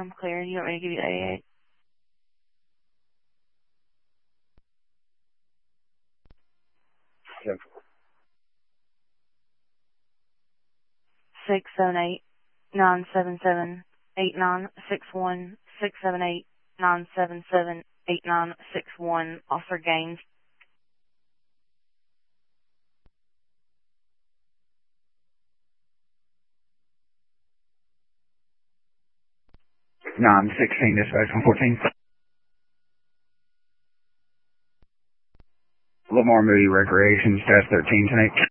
I'm clear. You want me to give you the 88? Yep. 678-977-8961, 678-977-8961, Officer Gaines. No, I'm 16, dispatch 114. Livermore Moody Recreation, stats 13 tonight.